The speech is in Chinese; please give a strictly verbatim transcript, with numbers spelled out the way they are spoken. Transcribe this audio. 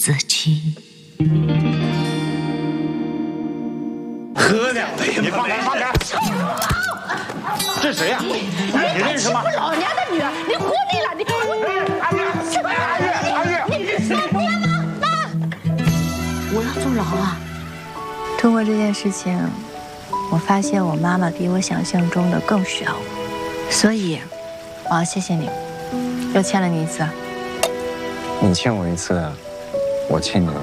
则清。 喝两杯，你放开，放开！这谁呀？你认识吗？ 欺负老人家的女儿，你活腻了，你活腻了！ 阿月，阿月，阿月， 你妈不要妈妈！我要坐牢啊！ 通过这件事情，我发现我妈妈比我想象中的更需要我，所以我要谢谢你，又欠了你一次。 你欠我一次，我欠你